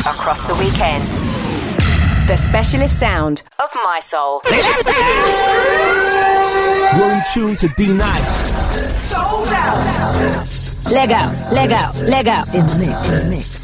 across the weekend. The specialist sound of My Soul. You're in tune to D-Nice. Sold out. Leg out, leg out, leg out. In the mix.